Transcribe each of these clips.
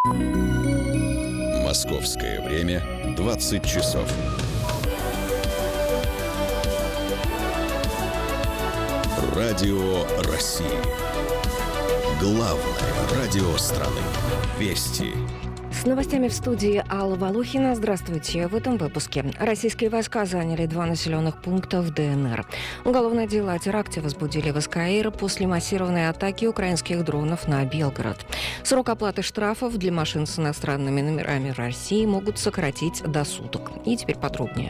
Московское время 20 часов. Радио России. Главное радио страны. Вести. С новостями в студии Алла Волохина. Здравствуйте. В этом выпуске. Российские войска заняли 2 населенных пункта в ДНР. Уголовное дело о теракте возбудили в СКР после массированной атаки украинских дронов на Белгород. Срок оплаты штрафов для машин с иностранными номерами России могут сократить до суток. И теперь подробнее.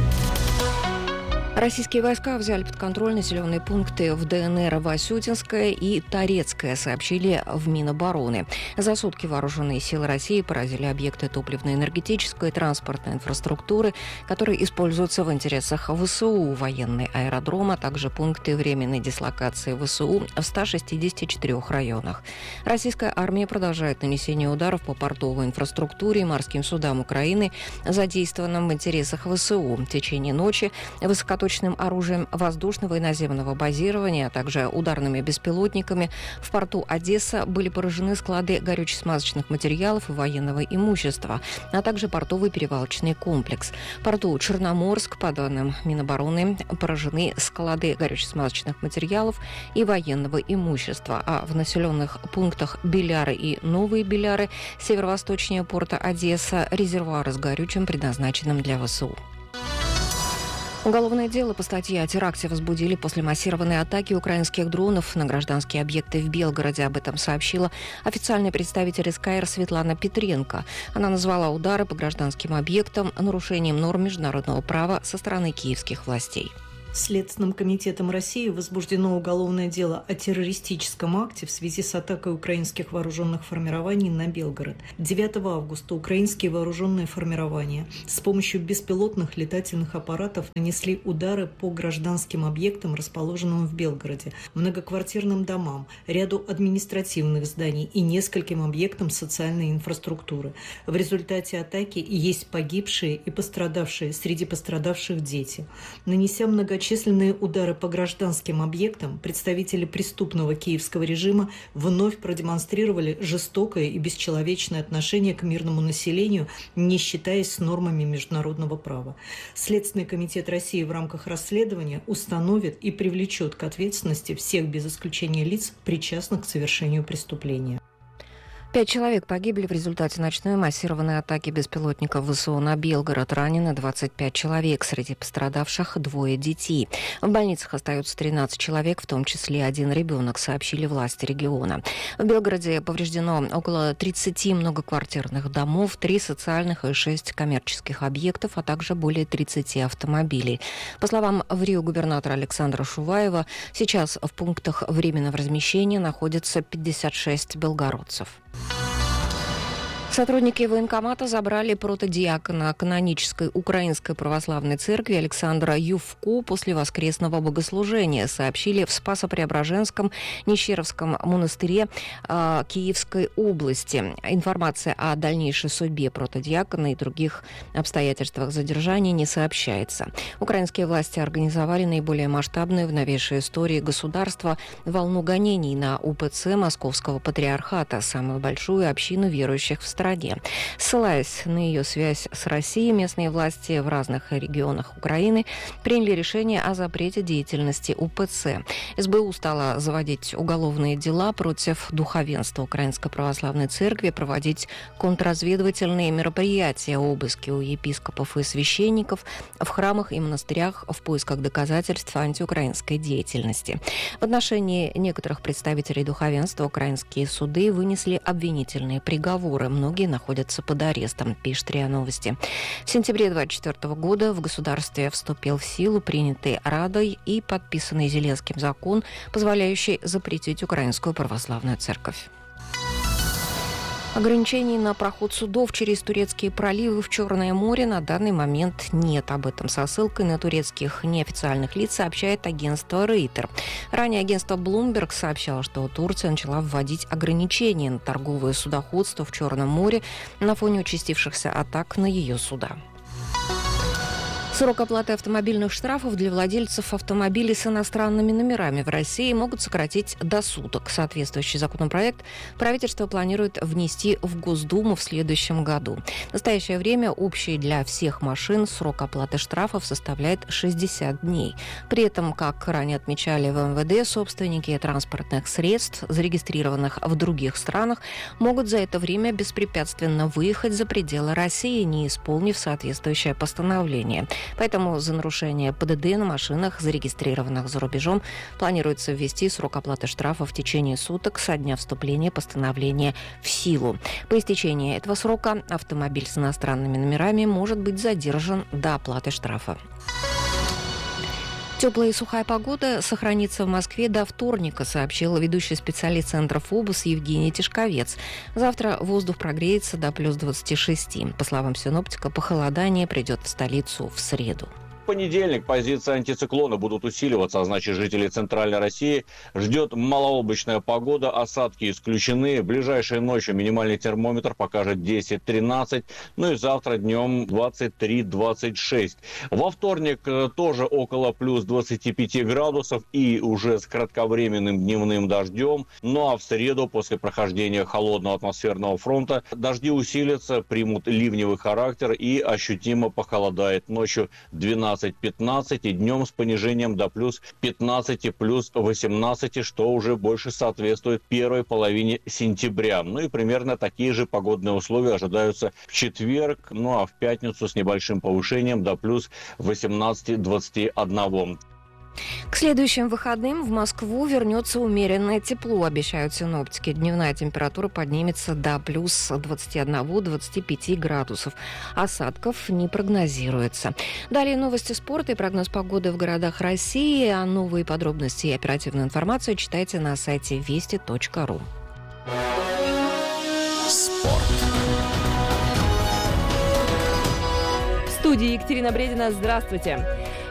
Российские войска взяли под контроль населенные пункты в ДНР Васютинское и Торецкое, сообщили в Минобороны. За сутки вооруженные силы России поразили объекты топливно-энергетической и транспортной инфраструктуры, которые используются в интересах ВСУ, военные аэродромы, а также пункты временной дислокации ВСУ в 164 районах. Российская армия продолжает нанесение ударов по портовой инфраструктуре и морским судам Украины, задействованным в интересах ВСУ. В течение ночи высокоточным оружием воздушного и наземного базирования, а также ударными беспилотниками в порту Одесса были поражены склады горюче-смазочных материалов и военного имущества, а также портовый перевалочный комплекс. В порту Черноморск, по данным Минобороны, поражены склады горюче-смазочных материалов и военного имущества, а в населенных пунктах Беляры и Новые Беляры, северо-восточнее порта Одесса, резервуары с горючим, предназначенным для ВСУ. Уголовное дело по статье о теракте возбудили после массированной атаки украинских дронов на гражданские объекты в Белгороде. Об этом сообщила официальный представитель СКР Светлана Петренко. Она назвала удары по гражданским объектам нарушением норм международного права со стороны киевских властей. Следственным комитетом России возбуждено уголовное дело о террористическом акте в связи с атакой украинских вооруженных формирований на Белгород. 9 августа украинские вооруженные формирования с помощью беспилотных летательных аппаратов нанесли удары по гражданским объектам, расположенным в Белгороде, многоквартирным домам, ряду административных зданий и нескольким объектам социальной инфраструктуры. В результате атаки есть погибшие и пострадавшие, среди пострадавших дети. Нанеся многочисленные удары по гражданским объектам, представители преступного киевского режима вновь продемонстрировали жестокое и бесчеловечное отношение к мирному населению, не считаясь с нормами международного права. Следственный комитет России в рамках расследования установит и привлечет к ответственности всех без исключения лиц, причастных к совершению преступления. 5 человек погибли в результате ночной массированной атаки беспилотников ВСУ на Белгород. Ранено 25 человек. Среди пострадавших 2 детей. В больницах остаются 13 человек, в том числе 1 ребенок, сообщили власти региона. В Белгороде повреждено около 30 многоквартирных домов, 3 социальных и 6 коммерческих объектов, а также более 30 автомобилей. По словам губернатора Александра Шуваева, сейчас в пунктах временного размещения находятся 56 белгородцев. Сотрудники военкомата забрали протодиакона канонической Украинской православной церкви Александра Ювку после воскресного богослужения, сообщили в Спасо-Преображенском Нищеровском монастыре Киевской области. Информация о дальнейшей судьбе протодиакона и других обстоятельствах задержания не сообщается. Украинские власти организовали наиболее масштабную в новейшей истории государства волну гонений на УПЦ Московского патриархата, самую большую общину верующих в стране. Ссылаясь на ее связь с Россией, местные власти в разных регионах Украины приняли решение о запрете деятельности УПЦ. СБУ стала заводить уголовные дела против духовенства Украинской православной церкви, проводить контрразведывательные мероприятия, обыски у епископов и священников в храмах и монастырях в поисках доказательств антиукраинской деятельности. В отношении некоторых представителей духовенства украинские суды вынесли обвинительные приговоры. Многие находятся под арестом, пишет РИА Новости. В сентябре 2024 года в государстве вступил в силу принятый Радой и подписанный Зеленским закон, позволяющий запретить Украинскую православную церковь. Ограничений на проход судов через турецкие проливы в Черное море на данный момент нет. Об этом со ссылкой на турецких неофициальных лиц сообщает агентство Рейтер. Ранее агентство Bloomberg сообщало, что Турция начала вводить ограничения на торговое судоходство в Черном море на фоне участившихся атак на ее суда. Срок оплаты автомобильных штрафов для владельцев автомобилей с иностранными номерами в России могут сократить до суток. Соответствующий законопроект правительство планирует внести в Госдуму в следующем году. В настоящее время общий для всех машин срок оплаты штрафов составляет 60 дней. При этом, как ранее отмечали в МВД, собственники транспортных средств, зарегистрированных в других странах, могут за это время беспрепятственно выехать за пределы России, не исполнив соответствующее постановление. Поэтому за нарушение ПДД на машинах, зарегистрированных за рубежом, планируется ввести срок оплаты штрафа в течение суток со дня вступления постановления в силу. По истечении этого срока автомобиль с иностранными номерами может быть задержан до оплаты штрафа. Теплая и сухая погода сохранится в Москве до вторника, сообщил ведущий специалист Центра ФОБУС Евгений Тишковец. Завтра воздух прогреется до плюс 26. По словам синоптика, похолодание придет в столицу в среду. В понедельник позиции антициклона будут усиливаться, а значит, жителей Центральной России ждет малооблачная погода, осадки исключены. Ближайшей ночью минимальный термометр покажет 10-13, ну и завтра днем 23-26. Во вторник тоже около плюс 25 градусов и уже с кратковременным дневным дождем. Ну а в среду, после прохождения холодного атмосферного фронта, дожди усилятся, примут ливневый характер и ощутимо похолодает. Ночью 12-15 и днем с понижением до плюс 15, плюс 18, что уже больше соответствует первой половине сентября. Ну и примерно такие же погодные условия ожидаются в четверг, ну а в пятницу с небольшим повышением до плюс 18-21. К следующим выходным в Москву вернется умеренное тепло, обещают синоптики. Дневная температура поднимется до плюс 21-25 градусов. Осадков не прогнозируется. Далее новости спорта и прогноз погоды в городах России. А новые подробности и оперативную информацию читайте на сайте вести.ру. Спорт. В студии Екатерина Бредина. Здравствуйте.